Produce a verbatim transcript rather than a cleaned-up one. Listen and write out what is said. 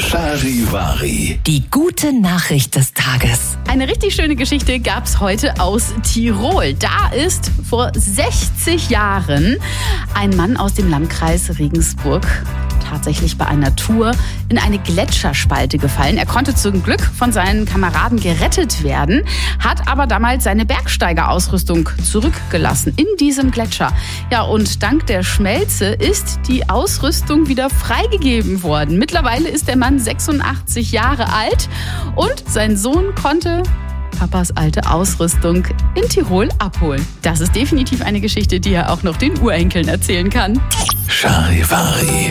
Charivari. Die gute Nachricht des Tages. Eine richtig schöne Geschichte gab's heute aus Tirol. Da ist vor sechzig Jahren ein Mann aus dem Landkreis Regensburg tatsächlich bei einer Tour in eine Gletscherspalte gefallen. Er konnte zum Glück von seinen Kameraden gerettet werden, hat aber damals seine Bergsteigerausrüstung zurückgelassen in diesem Gletscher. Ja, und dank der Schmelze ist die Ausrüstung wieder freigegeben worden. Mittlerweile ist der Mann sechsundachtzig Jahre alt und sein Sohn konnte Papas alte Ausrüstung in Tirol abholen. Das ist definitiv eine Geschichte, die er auch noch den Urenkeln erzählen kann. Charivari.